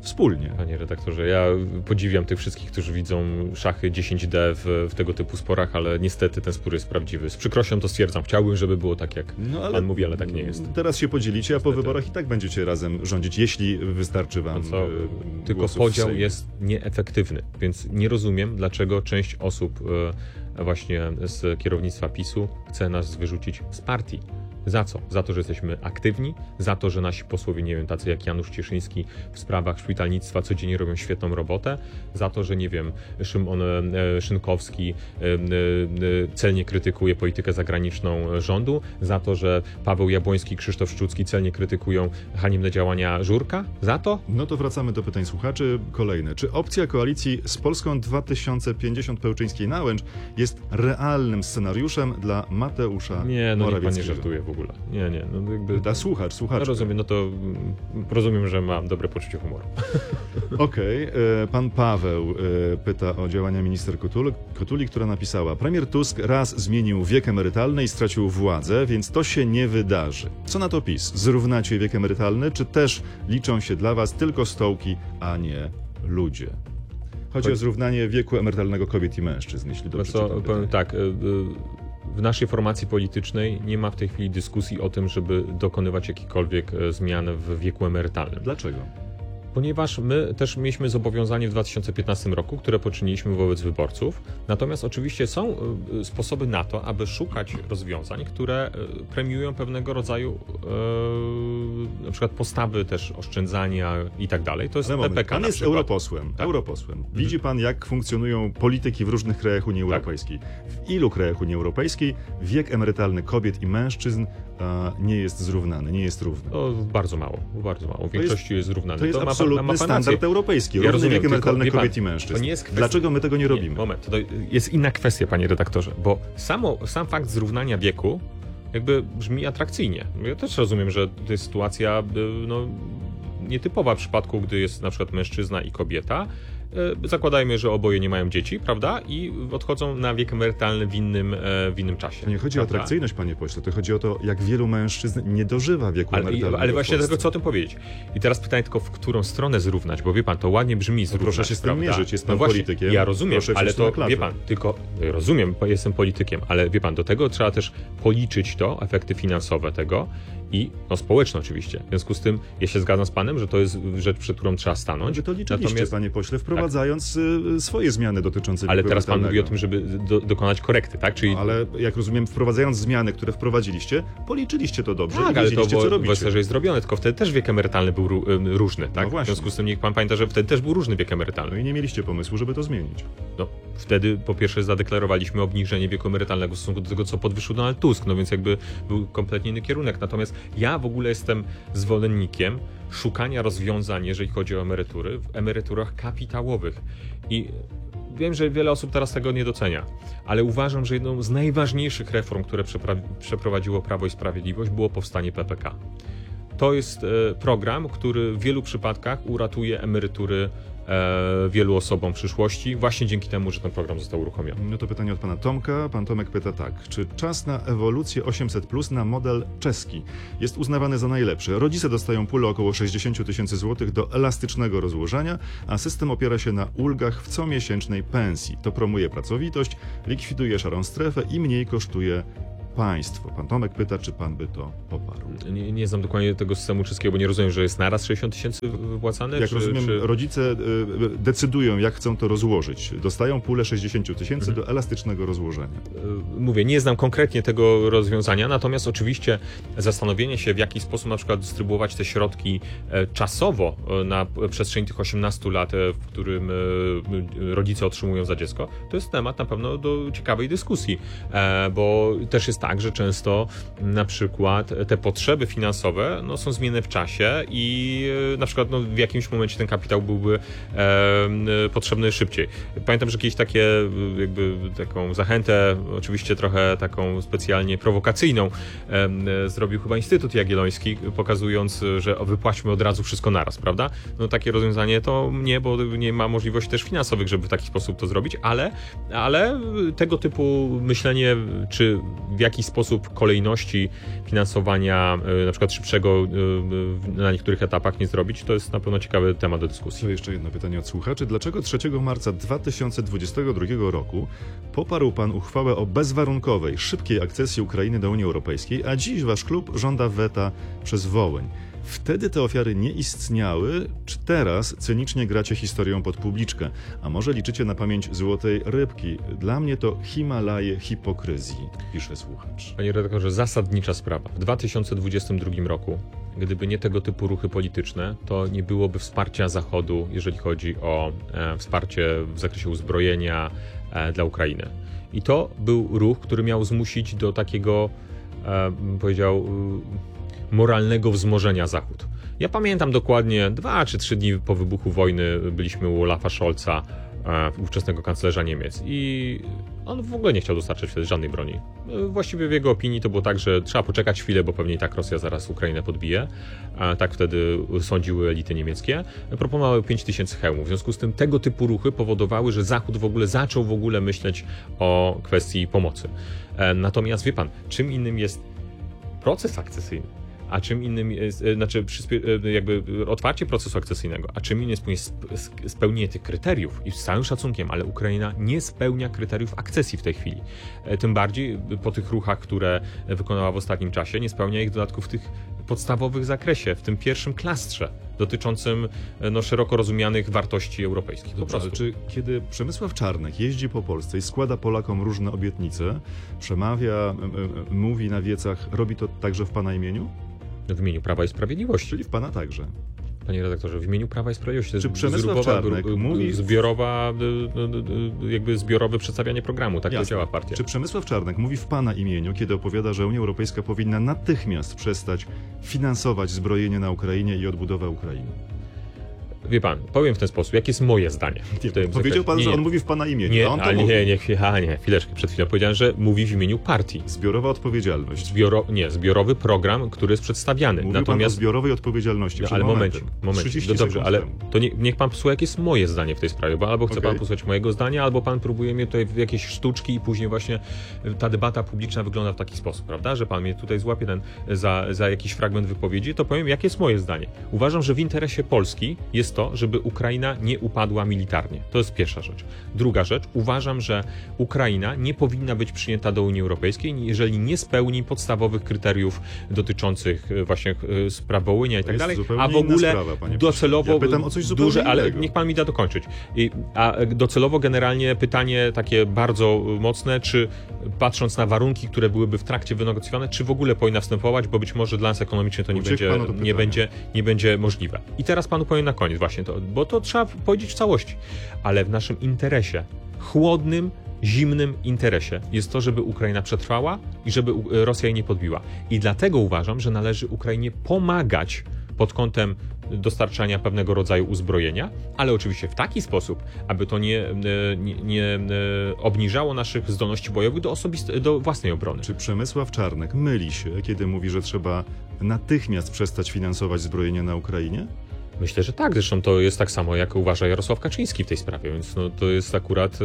wspólnie. Panie redaktorze, ja podziwiam tych wszystkich, którzy widzą szachy dziesięć D w, w tego typu sporach, ale niestety ten spór jest prawdziwy. Z przykrością to stwierdzam. Chciałbym, żeby było tak, jak No, ale pan mówi, ale tak nie jest. Teraz się podzielicie, a po Niestety. wyborach i tak będziecie razem rządzić, jeśli wystarczy wam No co, e, tylko głosów w podział Sejmie. jest nieefektywny, więc nie rozumiem, dlaczego część osób e, właśnie z kierownictwa PiSu chce nas wyrzucić z partii. Za co? Za to, że jesteśmy aktywni, za to, że nasi posłowie, nie wiem, tacy jak Janusz Cieszyński w sprawach szpitalnictwa codziennie robią świetną robotę, za to, że, nie wiem, Szymon e, Szynkowski e, e, celnie krytykuje politykę zagraniczną rządu, za to, że Paweł Jabłoński i Krzysztof Szczucki celnie krytykują haniebne działania Żurka, za to? No to wracamy do pytań słuchaczy. Kolejne. Czy opcja koalicji z Polską dwa tysiące pięćdziesiąt Pełczyńskiej-Nałęcz jest realnym scenariuszem dla Mateusza Nie, no niech pan nie Morawieckiego? żartuje w ogóle. Nie, nie. No jakby... Da słuchacz, słuchacz. No rozumiem, no to mm, rozumiem, że mam dobre poczucie humoru. Okej, okay. Pan Paweł e, pyta o działania minister Kotuli, Kotuli, która napisała: premier Tusk raz zmienił wiek emerytalny i stracił władzę, więc to się nie wydarzy. Co na to PiS? Zrównacie wiek emerytalny, czy też liczą się dla was tylko stołki, a nie ludzie? Chodzi o zrównanie wieku emerytalnego kobiet i mężczyzn, jeśli dobrze Co, czytam powiem pytanie. tak, y, y, w naszej formacji politycznej nie ma w tej chwili dyskusji o tym, żeby dokonywać jakichkolwiek e, zmian w wieku emerytalnym. Dlaczego? Ponieważ my też mieliśmy zobowiązanie w dwa tysiące piętnastym roku, które poczyniliśmy wobec wyborców. Natomiast oczywiście są y, sposoby na to, aby szukać rozwiązań, które y, premiują pewnego rodzaju y, na przykład postawy też oszczędzania i tak dalej. To jest Ale P moment, P K pan na jest przykład. europosłem. Tak. europosłem. Widzi pan, jak funkcjonują polityki w różnych krajach Unii Europejskiej. W ilu krajach Unii Europejskiej wiek emerytalny kobiet i mężczyzn a, nie jest zrównany, nie jest równy? To bardzo mało, bardzo mało. W To jest- większości jest zrównany. To jest ma pan- absolutny ma pan standard rację. europejski. Ja Równy rozumiem, wiek tylko, emerytalny wie pan, kobiet i mężczyzn. to nie jest kwestia- Dlaczego my tego nie robimy? Nie, moment, to jest inna kwestia, panie redaktorze, bo samo, sam fakt zrównania wieku jakby brzmi atrakcyjnie. Ja też rozumiem, że to jest sytuacja y, no, nietypowa w przypadku, gdy jest na przykład mężczyzna i kobieta. Y, Zakładajmy, że oboje nie mają dzieci, prawda? I odchodzą na wiek emerytalny w innym, e, w innym czasie. To nie chodzi o prawda? atrakcyjność, panie pośle, to chodzi o to, jak wielu mężczyzn nie dożywa wieku Ale, emerytalnego ale w właśnie Polsce. dlatego co o tym powiedzieć. I teraz pytanie tylko, w którą stronę zrównać, bo wie pan, to ładnie brzmi zrównać, proszę się z tym prawda? mierzyć, jest pan no właśnie, politykiem, Ja rozumiem, proszę ale wsiąść na to, klatę. wie pan, tylko rozumiem, bo jestem politykiem, ale wie pan, do tego trzeba też policzyć to, efekty finansowe tego i no, społeczne oczywiście. W związku z tym, ja się zgadzam z panem, że to jest rzecz, przed którą trzeba stanąć. Wy to liczyliście, Natomiast- panie pośle, wprowadzając y, swoje zmiany dotyczące Ale wieku teraz pan mówi o emerytalnego. tym, żeby do, dokonać korekty, tak? Czyli No, ale jak rozumiem, wprowadzając zmiany, które wprowadziliście, policzyliście to dobrze tak, i ale to wiedzieliście, co było w robicie. westerze jest zrobione, tylko wtedy też wiek emerytalny był ró- ym, różny, tak? No właśnie. W związku z tym niech pan pamięta, że wtedy też był różny wiek emerytalny. No i nie mieliście pomysłu, żeby to zmienić. No, wtedy po pierwsze zadeklarowaliśmy obniżenie wieku emerytalnego w stosunku do tego, co podwyższył Donald Tusk, no więc jakby był kompletnie inny kierunek. Natomiast ja w ogóle jestem zwolennikiem szukania rozwiązań, jeżeli chodzi o emerytury, w emeryturach kapitałowych. I wiem, że wiele osób teraz tego nie docenia, ale uważam, że jedną z najważniejszych reform, które przepra- przeprowadziło Prawo i Sprawiedliwość, było powstanie P P K. To jest e, program, który w wielu przypadkach uratuje emerytury e, wielu osobom w przyszłości, właśnie dzięki temu, że ten program został uruchomiony. No to pytanie od pana Tomka. Pan Tomek pyta tak. Czy czas na ewolucję osiemset plus na model czeski jest uznawany za najlepszy? Rodzice dostają pulę około sześćdziesiąt tysięcy złotych do elastycznego rozłożenia, a system opiera się na ulgach w comiesięcznej pensji. To promuje pracowitość, likwiduje szarą strefę i mniej kosztuje państwo. Pan Tomek pyta, czy pan by to poparł. Nie, nie znam dokładnie tego systemu czeskiego, bo nie rozumiem, że jest naraz sześćdziesiąt tysięcy wypłacane? Jak czy, rozumiem, czy... rodzice y, decydują, jak chcą to rozłożyć. Dostają pulę sześćdziesiąt tysięcy do elastycznego rozłożenia. Mówię, nie znam konkretnie tego rozwiązania, natomiast oczywiście zastanowienie się, w jaki sposób na przykład dystrybuować te środki e, czasowo e, na przestrzeni tych osiemnastu lat, e, w którym e, rodzice otrzymują za dziecko, to jest temat na pewno do ciekawej dyskusji, e, bo też jest tak, że często na przykład te potrzeby finansowe no, są zmienne w czasie i e, na przykład no, w jakimś momencie ten kapitał byłby e, potrzebny szybciej. Pamiętam, że jakieś takie jakby taką zachętę, oczywiście trochę taką specjalnie prowokacyjną, e, zrobił chyba Instytut Jagielloński, pokazując, że wypłaćmy od razu wszystko naraz, prawda? No takie rozwiązanie to nie, bo nie ma możliwości też finansowych, żeby w taki sposób to zrobić, ale, ale tego typu myślenie, czy w jaki jakiś sposób kolejności finansowania, na przykład szybszego na niektórych etapach nie zrobić, to jest na pewno ciekawy temat do dyskusji. To jeszcze jedno pytanie od słuchaczy. Dlaczego trzeciego marca dwa tysiące dwudziestego drugiego roku poparł pan uchwałę o bezwarunkowej, szybkiej akcesji Ukrainy do Unii Europejskiej, a dziś wasz klub żąda weta przez Wołyń? Wtedy te ofiary nie istniały, czy teraz cynicznie gracie historią pod publiczkę? A może liczycie na pamięć złotej rybki? Dla mnie to Himalaje hipokryzji, pisze słuchacz. Panie redaktorze, zasadnicza sprawa. W dwa tysiące dwudziestym drugim roku, gdyby nie tego typu ruchy polityczne, to nie byłoby wsparcia Zachodu, jeżeli chodzi o e, wsparcie w zakresie uzbrojenia e, dla Ukrainy. I to był ruch, który miał zmusić do takiego, e, bym powiedział, e, moralnego wzmożenia Zachód. Ja pamiętam dokładnie dwa czy trzy dni po wybuchu wojny byliśmy u Olafa Scholza, e, ówczesnego kanclerza Niemiec, i on w ogóle nie chciał dostarczać wtedy żadnej broni. Właściwie w jego opinii to było tak, że trzeba poczekać chwilę, bo pewnie i tak Rosja zaraz Ukrainę podbije. E, tak wtedy sądziły elity niemieckie. Proponowały pięć tysięcy hełmów. W związku z tym tego typu ruchy powodowały, że Zachód w ogóle zaczął w ogóle myśleć o kwestii pomocy. E, natomiast wie pan, czym innym jest proces akcesyjny, a czym innym jest, znaczy jakby otwarcie procesu akcesyjnego, a czym innym jest spełnienie tych kryteriów. I z całym szacunkiem, ale Ukraina nie spełnia kryteriów akcesji w tej chwili. Tym bardziej po tych ruchach, które wykonała w ostatnim czasie, nie spełnia ich w dodatku w tych podstawowych zakresie, w tym pierwszym klastrze dotyczącym no, szeroko rozumianych wartości europejskich. Dobrze, ale czy kiedy Przemysław Czarnek jeździ po Polsce i składa Polakom różne obietnice, przemawia, m, m, mówi na wiecach, robi to także w pana imieniu? W imieniu Prawa i Sprawiedliwości. Czyli w pana także. Panie redaktorze, w imieniu Prawa i Sprawiedliwości. Czy Przemysław Czarnek mówi... Zbiorowa, jakby zbiorowe przedstawianie programu, tak to działa w partii. Czy Przemysław Czarnek mówi w pana imieniu, kiedy opowiada, że Unia Europejska powinna natychmiast przestać finansować zbrojenie na Ukrainie i odbudowę Ukrainy? Wie pan, powiem w ten sposób, jakie jest moje zdanie. Nie, powiedział pan, nie, że on mówi w pana imieniu. Nie, a on to ale mówi. nie, nie, nie, nie, chwileczkę, przed chwilą powiedziałem, że mówi w imieniu partii. Zbiorowa odpowiedzialność. Zbioro, nie, zbiorowy program, który jest przedstawiany. Mówił Natomiast pan o zbiorowej odpowiedzialności. No, ale momencik, momencik. No dobrze, ale to nie, niech pan posłucha, jakie jest moje zdanie w tej sprawie, bo albo chce okay. pan posłuchać mojego zdania, albo pan próbuje mnie tutaj w jakieś sztuczki i później właśnie ta debata publiczna wygląda w taki sposób, prawda, że pan mnie tutaj złapie ten, za, za jakiś fragment wypowiedzi, to powiem, jakie jest moje zdanie. Uważam, że w interesie Polski jest to, żeby Ukraina nie upadła militarnie. To jest pierwsza rzecz. Druga rzecz, uważam, że Ukraina nie powinna być przyjęta do Unii Europejskiej, jeżeli nie spełni podstawowych kryteriów dotyczących właśnie spraw Wołynia i tak dalej, a w ogóle sprawa, docelowo ja pytam o coś zupełnie duże, ale innego. niech pan mi da dokończyć. I, a docelowo generalnie pytanie takie bardzo mocne, czy patrząc na warunki, które byłyby w trakcie wynegocjowane, czy w ogóle powinna wstępować, bo być może dla nas ekonomicznie to nie będzie, nie będzie, nie będzie możliwe. I teraz panu powiem na koniec właśnie to, bo to trzeba powiedzieć w całości, ale w naszym interesie, chłodnym, zimnym interesie jest to, żeby Ukraina przetrwała i żeby Rosja jej nie podbiła. I dlatego uważam, że należy Ukrainie pomagać pod kątem dostarczania pewnego rodzaju uzbrojenia, ale oczywiście w taki sposób, aby to nie, nie, nie obniżało naszych zdolności bojowych do, osobist- do własnej obrony. Czy Przemysław Czarnek myli się, kiedy mówi, że trzeba natychmiast przestać finansować zbrojenia na Ukrainie? Myślę, że tak. Zresztą to jest tak samo, jak uważa Jarosław Kaczyński w tej sprawie, więc no, to jest akurat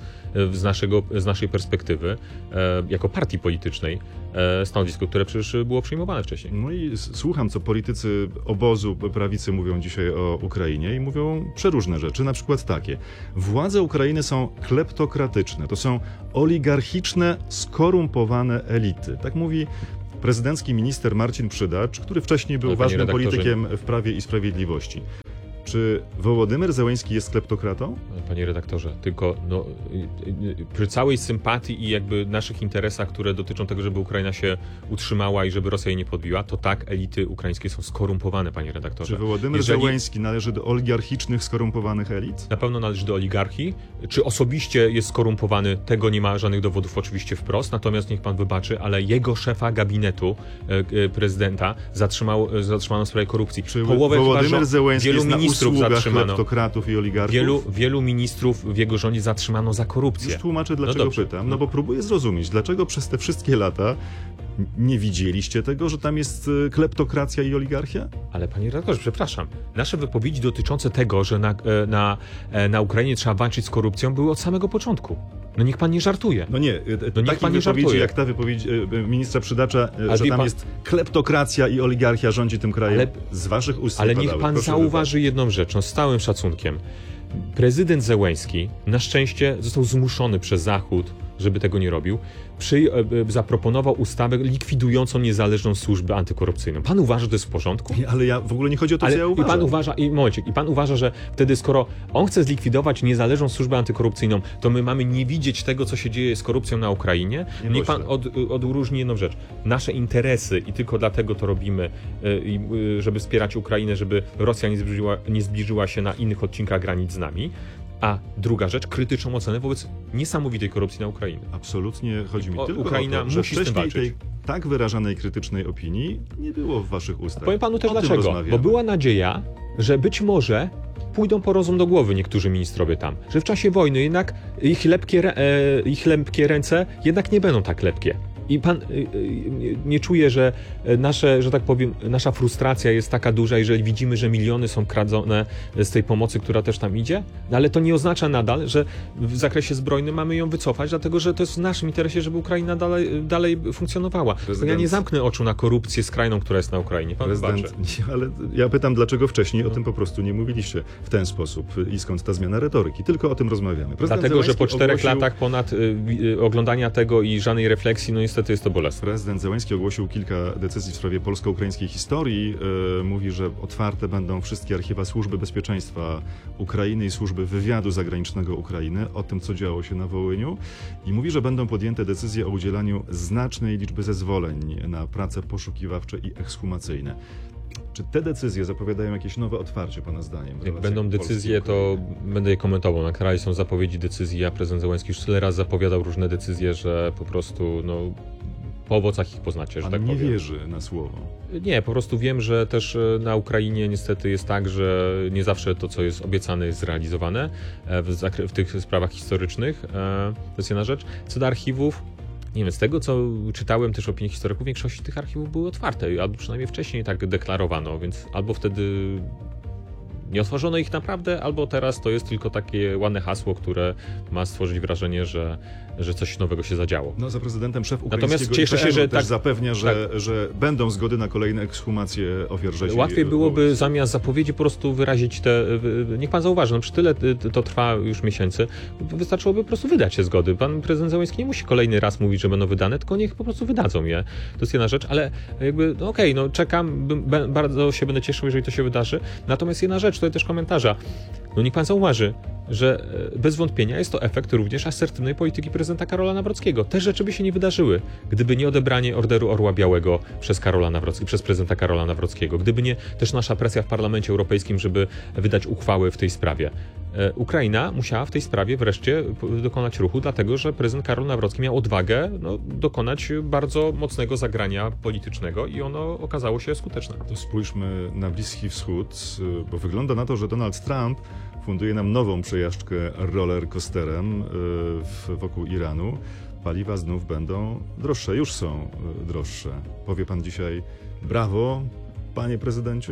z, naszego, z naszej perspektywy, jako partii politycznej, stanowisko, które przecież było przyjmowane wcześniej. No i słucham, co politycy obozu prawicy mówią dzisiaj o Ukrainie i mówią przeróżne rzeczy, na przykład takie. Władze Ukrainy są kleptokratyczne, to są oligarchiczne, skorumpowane elity. Tak mówi prezydencki minister Marcin Przydacz, który wcześniej był ważnym redaktorze. politykiem w Prawie i Sprawiedliwości. Czy Wołodymyr Zełenski jest kleptokratą? Panie redaktorze, tylko no, przy całej sympatii i jakby naszych interesach, które dotyczą tego, żeby Ukraina się utrzymała i żeby Rosja jej nie podbiła, to tak, elity ukraińskie są skorumpowane, panie redaktorze. Czy Wołodymyr Jeżeli... Zełenski należy do oligarchicznych, skorumpowanych elit? Na pewno należy do oligarchii. Czy osobiście jest skorumpowany, tego nie ma żadnych dowodów oczywiście wprost, natomiast niech pan wybaczy, ale jego szefa gabinetu, e, prezydenta, zatrzymał, zatrzymano w sprawie korupcji. Czy Połowę Wołodymyr Zełenski jest na usługach kleptokratów i oligarchów? Wielu, wielu ministrów w jego rządzie zatrzymano za korupcję. Już tłumaczę, dlaczego no pytam. No bo próbuję zrozumieć, dlaczego przez te wszystkie lata nie widzieliście tego, że tam jest kleptokracja i oligarchia? Ale panie redaktorze, przepraszam. Nasze wypowiedzi dotyczące tego, że na, na, na Ukrainie trzeba walczyć z korupcją, były od samego początku. No niech pan nie żartuje. No nie, no takiej niech pan nie wypowiedzi żartuje. jak ta wypowiedź ministra Przydacza, Ale że wie tam pan- jest kleptokracja i oligarchia rządzi tym krajem, Ale- z waszych ust Ale nie niech padały. pan Proszę zauważy jedną rzecz, no z całym szacunkiem. Prezydent Zełenski na szczęście został zmuszony przez Zachód, żeby tego nie robił, przy, e, e, zaproponował ustawę likwidującą niezależną służbę antykorupcyjną. Pan uważa, że to jest w porządku? wybaczyć. Ale ja w ogóle nie chodzi o to, Ale co ja i uważam. pan uważa, i momencik, i pan uważa, że wtedy skoro on chce zlikwidować niezależną służbę antykorupcyjną, to my mamy nie widzieć tego, co się dzieje z korupcją na Ukrainie? Nie Niech pan pośle. od, odróżni jedną rzecz. Nasze interesy i tylko dlatego to robimy, y, y, żeby wspierać Ukrainę, żeby Rosja nie zbliżyła, nie zbliżyła się na innych odcinkach granic z nami. A druga rzecz, krytyczną ocenę wobec niesamowitej korupcji na Ukrainie. Absolutnie chodzi mi O, tylko Ukraina o to, że musi z tym wcześniej walczyć. tej tak wyrażanej krytycznej opinii nie było w waszych ustach. Powiem panu też O tym dlaczego. rozmawiamy. Bo była nadzieja, że być może pójdą po rozum do głowy niektórzy ministrowie tam. Że w czasie wojny jednak ich lepkie, rę- e, ich lepkie ręce jednak nie będą tak lepkie. I pan y, y, nie czuje, że nasze, że tak powiem, nasza frustracja jest taka duża, jeżeli widzimy, że miliony są kradzone z tej pomocy, która też tam idzie? No ale to nie oznacza nadal, że w zakresie zbrojnym mamy ją wycofać, dlatego że to jest w naszym interesie, żeby Ukraina dalej, dalej funkcjonowała. Prezydent- Ja nie zamknę oczu na korupcję skrajną, która jest na Ukrainie. Pan wybaczy. Prezydent, nie, ale ja pytam, dlaczego wcześniej o tym po prostu nie mówiliście w ten sposób i skąd ta zmiana retoryki? Tylko o tym rozmawiamy. Prezydent Dlatego, że po Zełenski czterech ogłosił- latach ponad y, y, oglądania tego i żadnej refleksji, no niestety jest to bolesne. Prezydent Zełenski ogłosił kilka decyzji w sprawie polsko-ukraińskiej historii. Yy, mówi, że otwarte będą wszystkie archiwa Służby Bezpieczeństwa Ukrainy i Służby Wywiadu Zagranicznego Ukrainy o tym, co działo się na Wołyniu. I mówi, że będą podjęte decyzje o udzielaniu znacznej liczby zezwoleń na prace poszukiwawcze i ekshumacyjne. Czy te decyzje zapowiadają jakieś nowe otwarcie, pana zdaniem? w Jak relacjach będą Polski i decyzje, to będę je komentował. Na kraju są zapowiedzi decyzji, a prezydent Zełenski już tyle razy zapowiadał różne decyzje, że po prostu no, po owocach ich poznacie, że Pan tak nie powiem. wierzy na słowo. Nie, po prostu wiem, że też e, na Ukrainie niestety jest tak, że nie zawsze to, co jest obiecane, jest zrealizowane e, w, zakre- w tych sprawach historycznych. E, To jest jedna rzecz. Co do archiwów, nie wiem, z tego, co czytałem też opinii historyków, większość tych archiwów były otwarte, albo przynajmniej wcześniej tak deklarowano, więc albo wtedy nie otworzono ich naprawdę, albo teraz to jest tylko takie ładne hasło, które ma stworzyć wrażenie, że, że coś nowego się zadziało. No, za prezydentem szef Natomiast ukraińskiego cieszę się, I P N-u że też tak- zapewnia, że, że będą zgody na kolejne ekshumacje ofiar rzezi. Łatwiej byłoby wołyńskich. zamiast zapowiedzi po prostu wyrazić te... Niech pan zauważy, no przy tyle y, to trwa już miesięcy, wystarczyłoby po prostu wydać te zgody. Pan prezydent Zełenski nie musi kolejny raz mówić, że będą wydane, tylko niech po prostu wydadzą je. To jest jedna rzecz, ale jakby, no okej, no czekam, bym- be- bardzo się będę cieszył, jeżeli to się wydarzy. Natomiast jedna rzecz, tutaj też komentarza. No niech pan zauważy, że e, bez wątpienia jest to efekt również asertywnej polityki prezydenta Karola Nawrockiego. Te rzeczy by się nie wydarzyły, gdyby nie odebranie Orderu Orła Białego przez Karola Nawrockiego, przez prezydenta Karola Nawrockiego, gdyby nie też nasza presja w Parlamencie Europejskim, żeby wydać uchwały w tej sprawie. E, Ukraina musiała w tej sprawie wreszcie p- dokonać ruchu, dlatego że prezydent Karol Nawrocki miał odwagę no, dokonać bardzo mocnego zagrania politycznego i ono okazało się skuteczne. To spójrzmy na Bliski Wschód, bo wygląda na to, że Donald Trump funduje nam nową przejażdżkę roller coasterem y, w- wokół Iranu. Paliwa znów będą droższe, już są y, droższe. Powie pan dzisiaj brawo, panie prezydencie?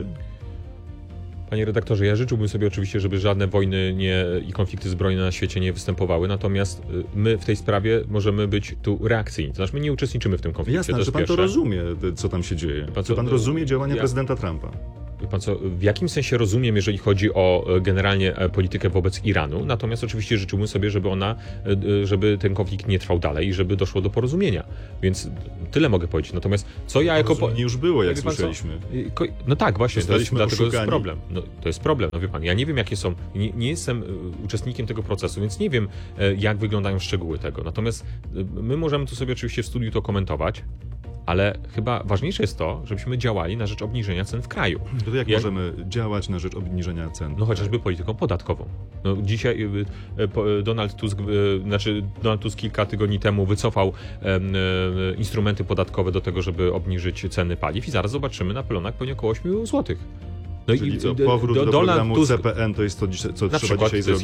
Panie redaktorze, ja życzyłbym sobie oczywiście, żeby żadne wojny nie, i konflikty zbrojne na świecie nie występowały, natomiast y, my w tej sprawie możemy być tu reakcyjni. To znaczy, my nie uczestniczymy w tym konflikcie. Jasne, to że jest pan to pierwsze. rozumie, co tam się dzieje. Pan Czy co, pan no, rozumie działania ja- prezydenta Trumpa? Wie pan co, w jakim sensie rozumiem, jeżeli chodzi o e, generalnie e, politykę wobec Iranu, natomiast oczywiście życzyłbym sobie, żeby ona, e, e, żeby ten konflikt nie trwał dalej i żeby doszło do porozumienia. Więc tyle mogę powiedzieć. Natomiast co ja jako... po- Porozumienie już było, jak Wie pan co? słyszeliśmy. Y, ko- No tak, właśnie, to jest, Zostaliśmy dlatego jest oszukani. problem. No, to jest problem, no wie pan, ja nie wiem jakie są, nie, nie jestem y, uczestnikiem tego procesu, więc nie wiem y, jak wyglądają szczegóły tego. Natomiast y, my możemy tu sobie oczywiście w studiu to komentować, ale chyba ważniejsze jest to, żebyśmy działali na rzecz obniżenia cen w kraju. To jak Ja- możemy działać na rzecz obniżenia cen? No chociażby polityką podatkową. No, dzisiaj y, y, po- y, Donald Tusk, y, znaczy Donald Tusk kilka tygodni temu wycofał em, y, instrumenty podatkowe do tego, żeby obniżyć ceny paliw i zaraz zobaczymy na pylonach pewnie około ośmiu złotych. No Czyli i co, d- powrót do- do Donald programu Tusk- C P N to jest to, dziś- co Na trzeba przykład dzisiaj to jest zrobić?